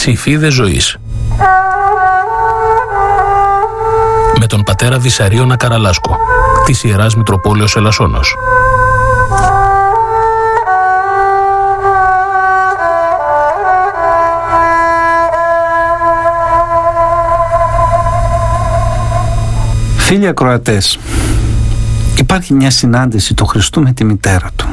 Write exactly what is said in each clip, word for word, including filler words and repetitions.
Ψηφίδες ζωής. Με τον πατέρα Βυσαρίωνα Καραλάσκο, της Ιεράς Μητροπόλεως Ελασσόνος. Φίλοι ακροατές, υπάρχει μια συνάντηση του Χριστού με τη μητέρα του.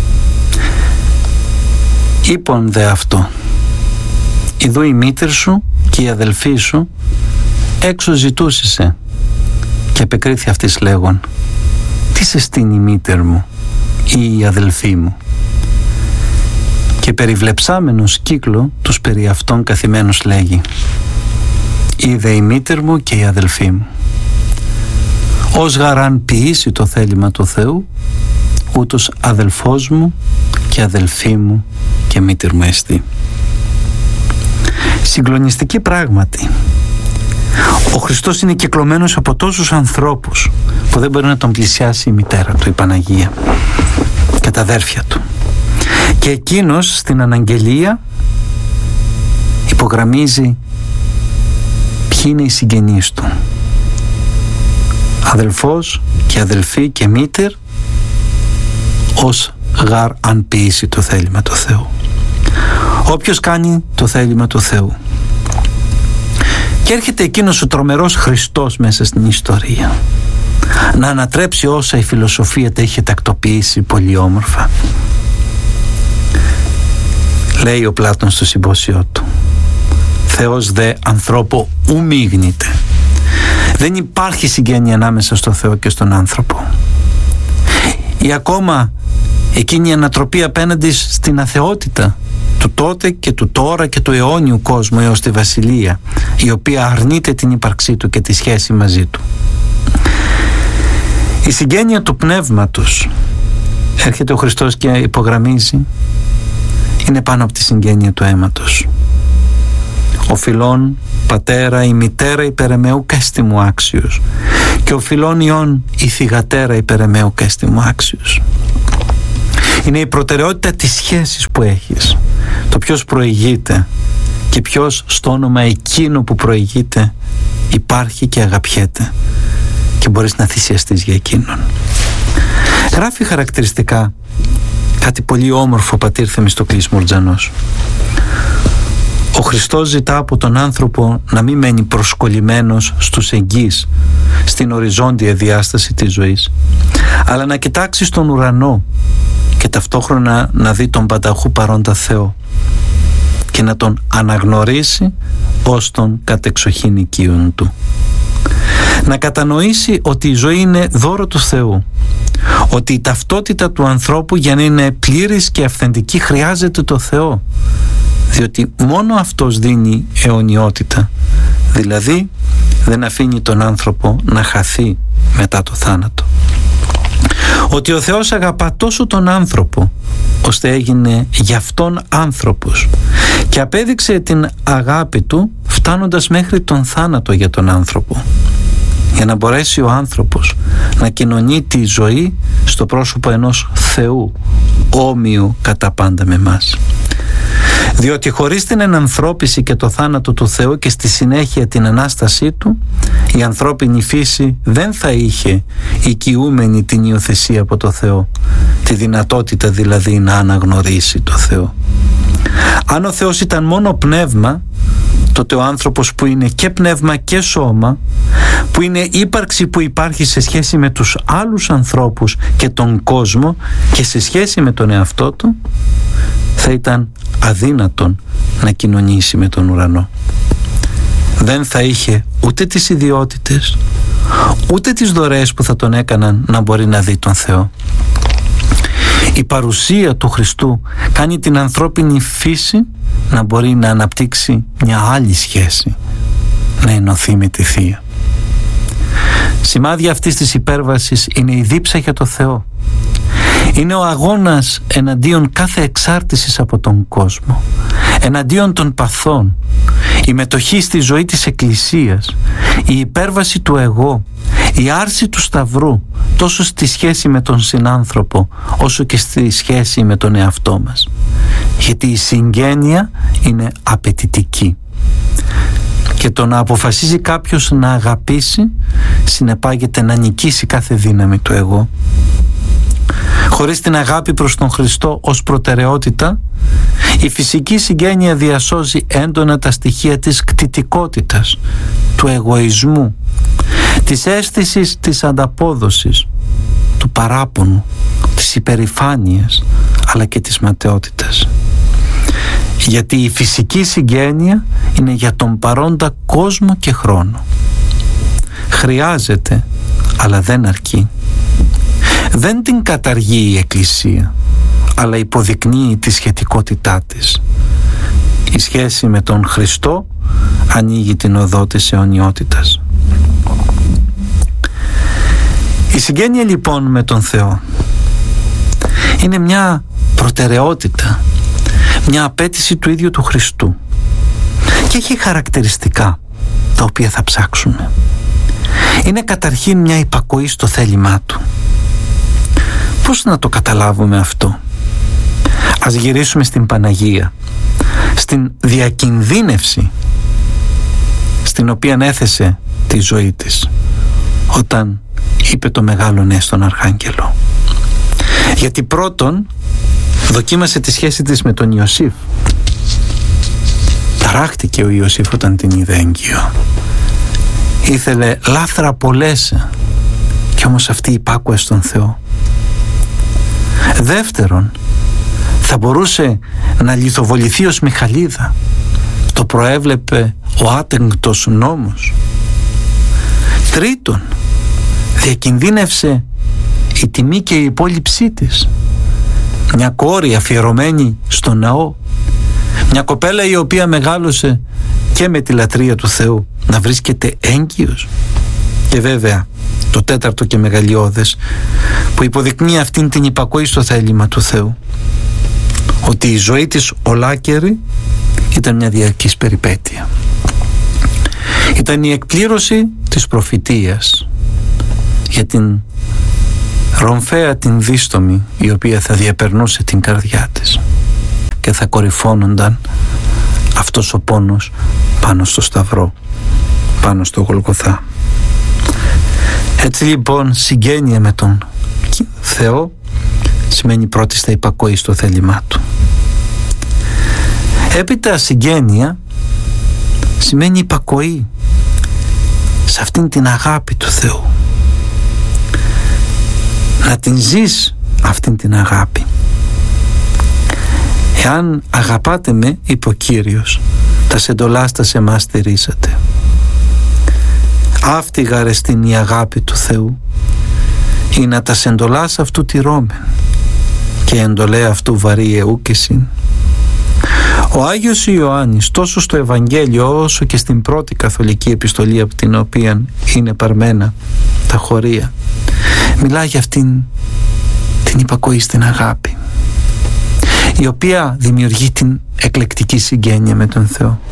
Είπον δε αυτό: «Ιδού η μήτρη σου και η αδελφή σου έξω ζητούσισε». Και απεκρίθη αυτής λέγον: «Τι σε στείνει η μήτερ μου ή η αδελφή μου?» Και περιβλεψάμενος κύκλο τους περί αυτών καθημένος λέγει: «Είδε η μήτερ μου και η αδελφή μου». Ως γαράν ποιήσει το θέλημα του Θεού, ούτως αδελφός μου και αδελφή μου και μήτηρ μου εστί. Συγκλονιστική πράγματι. Ο Χριστός είναι κυκλωμένος από τόσους ανθρώπους που δεν μπορεί να τον πλησιάσει η μητέρα του, η Παναγία, και τα αδέρφια του. Και εκείνος στην αναγγελία υπογραμμίζει ποιοι είναι οι συγγενείς του. Αδελφός και αδελφή και μήτερ, ως γαρ αν ποιήσει το θέλημα του Θεού. Όποιος κάνει το θέλημα του Θεού. Και έρχεται εκείνος ο τρομερός Χριστός μέσα στην ιστορία να ανατρέψει όσα η φιλοσοφία τα είχε τακτοποιήσει πολύ όμορφα. Λέει ο Πλάτων στο συμπόσιό του: «Θεός δε ανθρώπο ου μίγνηται». Δεν υπάρχει συγγένεια ανάμεσα στο Θεό και στον άνθρωπο. Ή ακόμα εκείνη η ανατροπή απέναντι στην αθεότητα του τότε και του τώρα και του αιώνιου κόσμου έως τη Βασιλεία, η οποία αρνείται την ύπαρξή του και τη σχέση μαζί του. Η συγγένεια του πνεύματος, έρχεται ο Χριστός και υπογραμμίζει, είναι πάνω από τη συγγένεια του αίματος. Ο φιλών πατέρα η μητέρα υπερεμαίου κέστη μου άξιος, και ο φιλών ιών η θυγατέρα υπερεμαίου κέστη μου άξιος. Είναι η προτεραιότητα της σχέσης που έχεις, το ποιος προηγείται και ποιος στο όνομα εκείνο που προηγείται υπάρχει και αγαπιέται και μπορείς να θυσιαστείς για εκείνον. Γράφει χαρακτηριστικά κάτι πολύ όμορφο ο πατήρ Θεμιστοκλής Μουρτζανός. Ο Χριστός ζητά από τον άνθρωπο να μην μένει προσκολλημένος στους εγγύς, στην οριζόντια διάσταση της ζωής, αλλά να κοιτάξει στον ουρανό και ταυτόχρονα να δει τον πανταχού παρόντα Θεό και να τον αναγνωρίσει ως τον κατεξοχήν οικείον του. Να κατανοήσει ότι η ζωή είναι δώρο του Θεού, ότι η ταυτότητα του ανθρώπου για να είναι πλήρης και αυθεντική χρειάζεται το Θεό, διότι μόνο Αυτός δίνει αιωνιότητα, δηλαδή δεν αφήνει τον άνθρωπο να χαθεί μετά το θάνατο. Ότι ο Θεός αγαπά τόσο τον άνθρωπο ώστε έγινε γι' αυτόν άνθρωπος και απέδειξε την αγάπη του φτάνοντας μέχρι τον θάνατο για τον άνθρωπο, για να μπορέσει ο άνθρωπος να κοινωνεί τη ζωή στο πρόσωπο ενός Θεού όμοιου κατά πάντα με μας. Διότι χωρίς την ενανθρώπιση και το θάνατο του Θεού και στη συνέχεια την Ανάστασή του, η ανθρώπινη φύση δεν θα είχε οικειούμενη την υιοθεσία από το Θεό, τη δυνατότητα δηλαδή να αναγνωρίσει το Θεό. Αν ο Θεός ήταν μόνο πνεύμα, τότε ο άνθρωπος που είναι και πνεύμα και σώμα, που είναι ύπαρξη που υπάρχει σε σχέση με τους άλλους ανθρώπους και τον κόσμο και σε σχέση με τον εαυτό του, θα ήταν αδύνατον να κοινωνήσει με τον ουρανό. Δεν θα είχε ούτε τις ιδιότητες, ούτε τις δωρεές που θα τον έκαναν να μπορεί να δει τον Θεό. Η παρουσία του Χριστού κάνει την ανθρώπινη φύση να μπορεί να αναπτύξει μια άλλη σχέση, να ενωθεί με τη Θεία. Σημάδια αυτής της υπέρβασης είναι η δίψα για το Θεό. Είναι ο αγώνας εναντίον κάθε εξάρτησης από τον κόσμο, εναντίον των παθών, η μετοχή στη ζωή της Εκκλησίας, η υπέρβαση του εγώ, η άρση του Σταυρού, τόσο στη σχέση με τον συνάνθρωπο όσο και στη σχέση με τον εαυτό μας. γιατί η συγγένεια είναι απαιτητική. Και το να αποφασίζει κάποιος να αγαπήσει συνεπάγεται να νικήσει κάθε δύναμη του εγώ. Χωρίς την αγάπη προς τον Χριστό ως προτεραιότητα, η φυσική συγγένεια διασώζει έντονα τα στοιχεία της κτητικότητας, του εγωισμού, της αίσθησης της ανταπόδοσης, του παράπονου, της υπερηφάνειας, αλλά και της ματαιότητας. Γιατί η φυσική συγγένεια είναι για τον παρόντα κόσμο και χρόνο. Χρειάζεται, αλλά δεν αρκεί. Δεν την καταργεί η Εκκλησία, αλλά υποδεικνύει τη σχετικότητά της. Η σχέση με τον Χριστό ανοίγει την οδό της αιωνιότητας. Η συγγένεια λοιπόν με τον Θεό είναι μια προτεραιότητα, μια απέτηση του ίδιου του Χριστού και έχει χαρακτηριστικά τα οποία θα ψάξουμε. Είναι καταρχήν μια υπακοή στο θέλημά του. Πώς να το καταλάβουμε αυτό? Ας γυρίσουμε στην Παναγία, στην διακινδύνευση στην οποία έθεσε τη ζωή της όταν είπε το μεγάλο ναι στον Αρχάγγελο. Γιατί πρώτον δοκίμασε τη σχέση της με τον Ιωσήφ. Ταράχτηκε ο Ιωσήφ όταν την είδε έγκυο. Ήθελε λάθρα απολέσει, κι όμως αυτή υπάκουε στον Θεό. Δεύτερον, θα μπορούσε να λιθοβοληθεί ως Μιχαλίδα. Το προέβλεπε ο άτεγκτος νόμος. Τρίτον, διακινδύνευσε η τιμή και η υπόλοιψή της. Μια κόρη αφιερωμένη στο ναό, μια κοπέλα η οποία μεγάλωσε και με τη λατρεία του Θεού, να βρίσκεται έγκυος. Και βέβαια το τέταρτο και μεγαλειώδες που υποδεικνύει αυτήν την υπακοή στο θέλημα του Θεού, ότι η ζωή της ολάκερη ήταν μια διαρκής περιπέτεια. Ήταν η εκπλήρωση της προφητείας για την ρομφαία την δίστομη, η οποία θα διαπερνούσε την καρδιά της και θα κορυφώνονταν αυτός ο πόνος πάνω στο Σταυρό, πάνω στο Γολγοθά. Έτσι λοιπόν συγγένεια με τον Θεό σημαίνει πρώτη στα υπακοή στο θέλημά του. Έπειτα συγγένεια σημαίνει υπακοή σε αυτήν την αγάπη του Θεού. Να την ζεις αυτήν την αγάπη. Εάν αγαπάτε με, είπε ο Κύριος, τα σεντολάστα σε εμάς στηρίσατε. Αύτηγα αρεστήν η αγάπη του Θεού, ή να τα σεντολάς αυτού τηρώμεν, και εντολέ αυτού βαρύ εούκεσιν. Ο Άγιος Ιωάννης τόσο στο Ευαγγέλιο όσο και στην πρώτη καθολική επιστολή από την οποία είναι παρμένα τα χωρία μιλάει για αυτήν την υπακοή στην αγάπη, η οποία δημιουργεί την εκλεκτική συγγένεια με τον Θεό.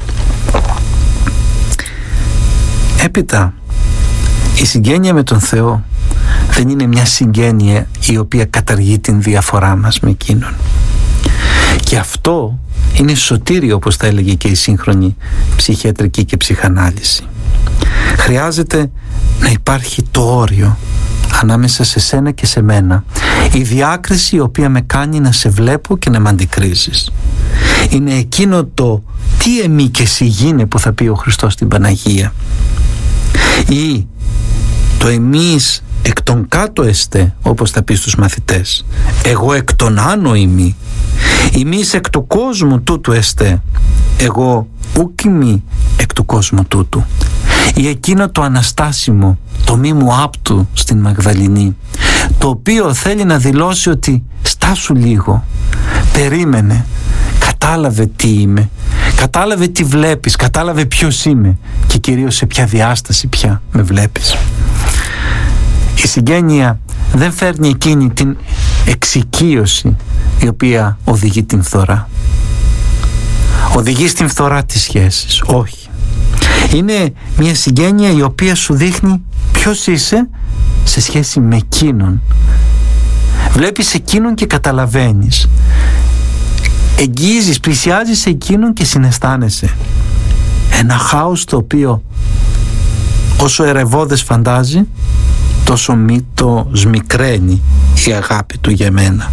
Έπειτα η συγγένεια με τον Θεό δεν είναι μια συγγένεια η οποία καταργεί την διαφορά μας με Εκείνον. Και αυτό είναι σωτήριο, όπως θα έλεγε και η σύγχρονη ψυχιατρική και ψυχανάλυση. Χρειάζεται να υπάρχει το όριο ανάμεσα σε σένα και σε μένα, η διάκριση η οποία με κάνει να σε βλέπω και να με αντικρίζεις. Είναι εκείνο το τι εμεί και εσύ γίνε που θα πει ο Χριστός στην Παναγία, ή το εμείς εκ των κάτω εστέ, όπως θα πει στους μαθητές, εγώ εκ των άνω ημί, ημείς εκ του κόσμου τούτου εστέ, εγώ ουκ ημί εκ του κόσμου τούτου. Ή εκείνο το αναστάσιμο, το μη μου άπτου στην Μαγδαληνή, το οποίο θέλει να δηλώσει ότι στάσου λίγο, περίμενε, κατάλαβε τι είμαι, κατάλαβε τι βλέπεις, κατάλαβε ποιος είμαι και κυρίως σε ποια διάσταση πια με βλέπεις. Η συγγένεια δεν φέρνει εκείνη την εξοικείωση η οποία οδηγεί την φθορά. Οδηγεί στην φθορά της σχέσης. Όχι. Είναι μια συγγένεια η οποία σου δείχνει ποιος είσαι σε σχέση με εκείνον. Βλέπεις εκείνον και καταλαβαίνεις. εγγίζεις, πλησιάζεις σε εκείνον και συναισθάνεσαι ένα χάος το οποίο όσο ερευώδες φαντάζει, τόσο μη το σμικραίνει η αγάπη του για μένα.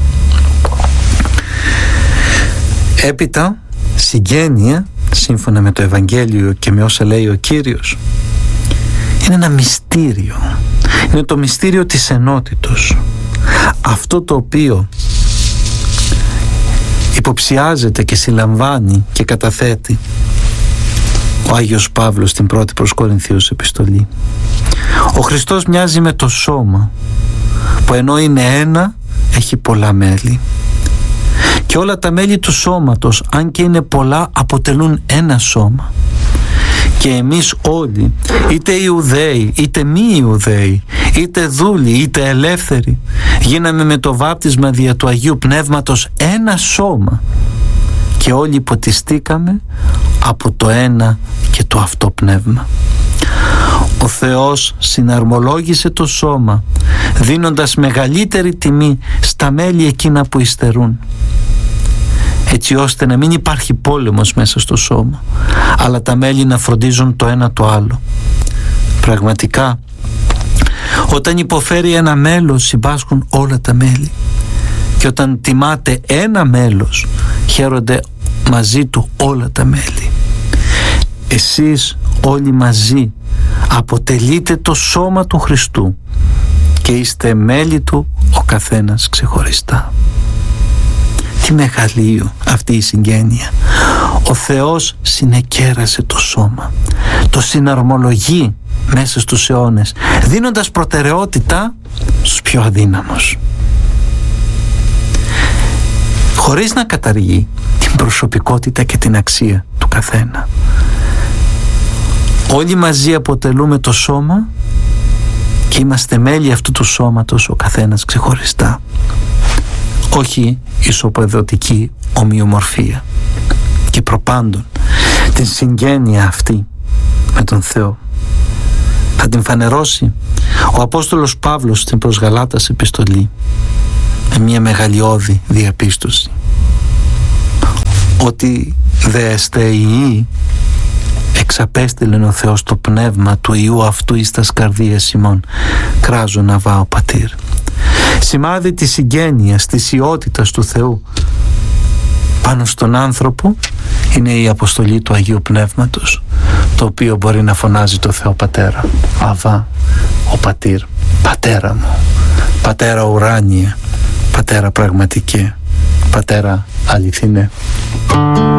Έπειτα, συγγένεια, σύμφωνα με το Ευαγγέλιο και με όσα λέει ο Κύριος, είναι ένα μυστήριο. Είναι το μυστήριο της ενότητος. Αυτό το οποίο υποψιάζεται και συλλαμβάνει και καταθέτει ο Άγιος Παύλος στην πρώτη προς Κορινθίους επιστολή. Ο Χριστός μοιάζει με το σώμα που ενώ είναι ένα έχει πολλά μέλη, και όλα τα μέλη του σώματος, αν και είναι πολλά, αποτελούν ένα σώμα. Και εμείς όλοι, είτε Ιουδαίοι είτε μη Ιουδαίοι, είτε δούλοι είτε ελεύθεροι, γίναμε με το βάπτισμα δια του Αγίου Πνεύματος ένα σώμα, και όλοι ποτιστήκαμε από το ένα και το αυτό πνεύμα. Ο Θεός συναρμολόγησε το σώμα, δίνοντας μεγαλύτερη τιμή στα μέλη εκείνα που υστερούν, έτσι ώστε να μην υπάρχει πόλεμος μέσα στο σώμα, αλλά τα μέλη να φροντίζουν το ένα το άλλο. Πραγματικά, όταν υποφέρει ένα μέλος, συμπάσχουν όλα τα μέλη, και όταν τιμάται ένα μέλος, χαίρονται μαζί του όλα τα μέλη. Εσείς όλοι μαζί αποτελείτε το σώμα του Χριστού και είστε μέλη του ο καθένας ξεχωριστά. Τι μεγαλείο αυτή η συγγένεια. Ο Θεός συνεκέρασε το σώμα, το συναρμολογεί μέσα στους αιώνες, δίνοντας προτεραιότητα στους πιο αδύναμους, χωρίς να καταργεί την προσωπικότητα και την αξία του καθένα. Όλοι μαζί αποτελούμε το σώμα και είμαστε μέλη αυτού του σώματος ο καθένας ξεχωριστά, όχι ισοπεδωτική ομοιομορφία. Και προπάντων την συγγένεια αυτή με τον Θεό θα την φανερώσει ο Απόστολος Παύλος στην προς Γαλάτας επιστολή με μια μεγαλειώδη διαπίστωση, ότι δε εστεϊοί εξαπέστειλεν ο Θεός το πνεύμα του Υιού αυτού εις τας καρδίες ημών, κράζω να βάω πατήρ. Σημάδι της συγγένειας, της ιότητας του Θεού πάνω στον άνθρωπο είναι η αποστολή του Αγίου Πνεύματος, το οποίο μπορεί να φωνάζει το Θεό Πατέρα. Αβά, ο πατήρ, πατέρα μου, πατέρα ουράνιε, πατέρα πραγματικέ, πατέρα αληθινέ.